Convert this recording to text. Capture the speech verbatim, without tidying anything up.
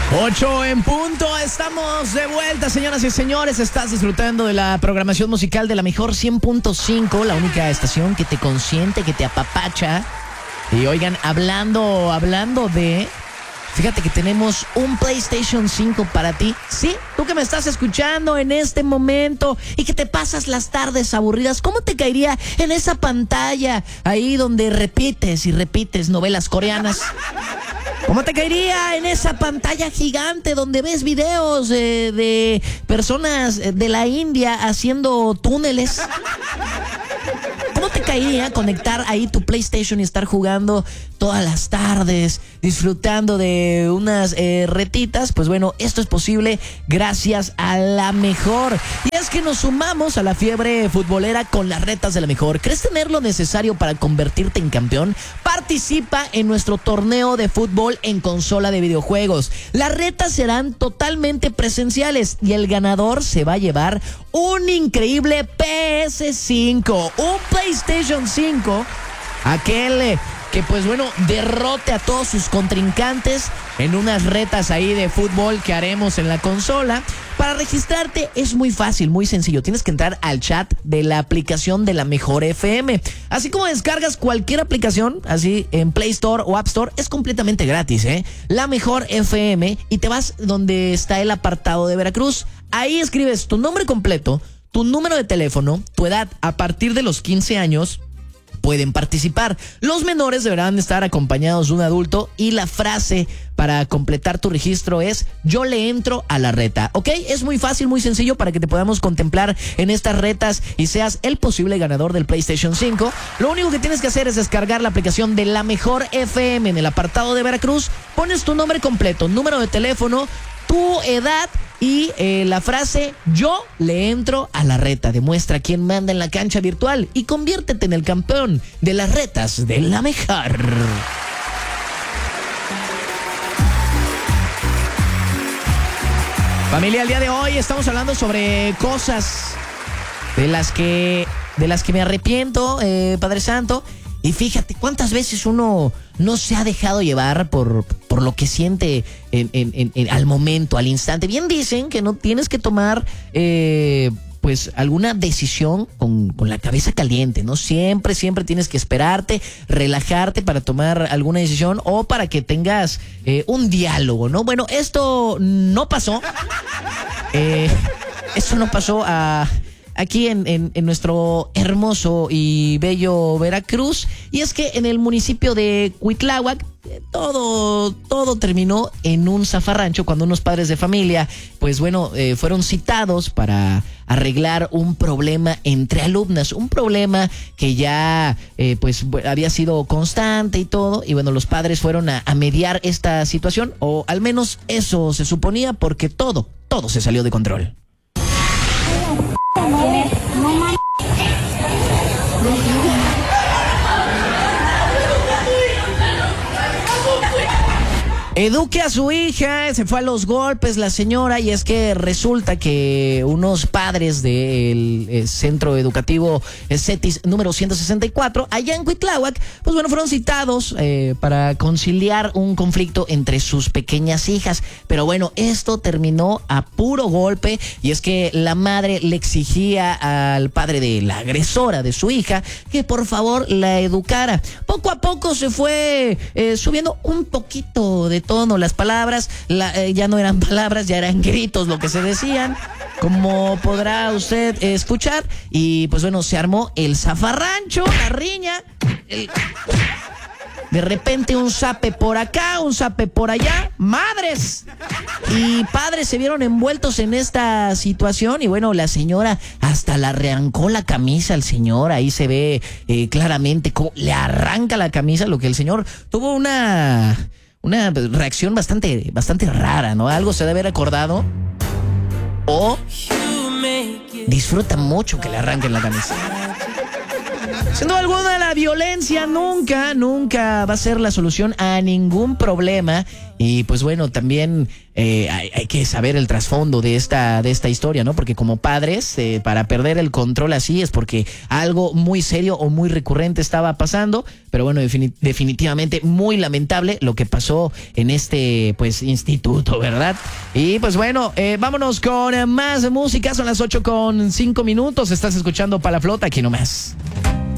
Ocho en punto, estamos de vuelta, señoras y señores. Estás disfrutando de la programación musical de la mejor cien punto cinco, la única estación que te consiente, que te apapacha. Y oigan, hablando, hablando de... Fíjate que tenemos un PlayStation cinco para ti. Sí, tú que me estás escuchando en este momento y que te pasas las tardes aburridas, ¿cómo te caería en esa pantalla ahí donde repites y repites novelas coreanas? ¿Cómo te caería en esa pantalla gigante donde ves videos eh, de personas de la India haciendo túneles? ¿Cómo te caería conectar ahí tu PlayStation y estar jugando todas las tardes, disfrutando de unas eh, retitas? Pues bueno, esto es posible gracias a La Mejor. Y es que nos sumamos a la fiebre futbolera con las retas de La Mejor. ¿Crees tener lo necesario para convertirte en campeón? Participa en nuestro torneo de fútbol en consola de videojuegos. Las retas serán totalmente presenciales y el ganador se va a llevar un increíble P S cinco, un PlayStation cinco, aquel eh, que pues bueno, derrote a todos sus contrincantes en unas retas ahí de fútbol que haremos en la consola. Para registrarte es muy fácil, muy sencillo. Tienes que entrar al chat de la aplicación de La Mejor F M. Así como descargas cualquier aplicación, así en Play Store o App Store, es completamente gratis, ¿eh? La Mejor F M, y te vas donde está el apartado de Veracruz. Ahí escribes tu nombre completo, tu número de teléfono, tu edad. A partir de los quince años pueden participar. Los menores deberán estar acompañados de un adulto y la frase para completar tu registro es: yo le entro a la reta, ¿ok? Es muy fácil, muy sencillo para que te podamos contemplar en estas retas y seas el posible ganador del PlayStation cinco. Lo único que tienes que hacer es descargar la aplicación de La Mejor F M en el apartado de Veracruz, pones tu nombre completo, número de teléfono, tu edad y eh, la frase yo le entro a la reta. Demuestra quién manda en la cancha virtual y conviértete en el campeón de las retas de La Mejor. Familia, el día de hoy estamos hablando sobre cosas de las que de las que me arrepiento, eh, Padre Santo. Y fíjate cuántas veces uno no se ha dejado llevar por, por lo que siente en, en, en, en, al momento, al instante. Bien dicen que no tienes que tomar eh, pues alguna decisión con, con la cabeza caliente, ¿no? Siempre, siempre tienes que esperarte, relajarte para tomar alguna decisión o para que tengas eh, un diálogo, ¿no? Bueno, esto no pasó. Eh, esto no pasó a... aquí en, en, en nuestro hermoso y bello Veracruz. Y es que en el municipio de Cuitláhuac eh, todo, todo terminó en un zafarrancho cuando unos padres de familia, pues bueno, eh, fueron citados para arreglar un problema entre alumnas, un problema que ya eh, pues había sido constante y todo, y bueno, los padres fueron a, a mediar esta situación, o al menos eso se suponía, porque todo, todo se salió de control. No mames. Eduque a su hija, se fue a los golpes la señora, y es que resulta que unos padres del eh, centro educativo eh, CETIS número ciento sesenta y cuatro, allá en Cuitláhuac, pues bueno, fueron citados eh, para conciliar un conflicto entre sus pequeñas hijas. Pero bueno, esto terminó a puro golpe, y es que la madre le exigía al padre de la agresora de su hija que por favor la educara. Poco a poco se fue eh, subiendo un poquito de tono las palabras, la, eh, ya no eran palabras, ya eran gritos lo que se decían, como podrá usted eh, escuchar. Y pues bueno, se armó el zafarrancho, la riña, el... de repente un zape por acá, un zape por allá, ¡madres! Y padres se vieron envueltos en esta situación, y bueno, la señora hasta le arrancó la camisa al señor. Ahí se ve eh, claramente cómo le arranca la camisa, lo que el señor tuvo una... una reacción bastante, bastante rara, ¿no? Algo se debe haber acordado. O disfruta mucho que le arranquen la camisa. Sin duda alguna, la violencia nunca, nunca va a ser la solución a ningún problema. Y pues bueno, también eh, hay, hay que saber el trasfondo de esta, de esta historia, ¿no? Porque como padres, eh, para perder el control así es porque algo muy serio o muy recurrente estaba pasando. Pero bueno, defini- definitivamente muy lamentable lo que pasó en este, pues, instituto, ¿verdad? Y pues bueno, eh, vámonos con más música. Son las ocho con cinco minutos. Estás escuchando Pa' la Flota, aquí nomás.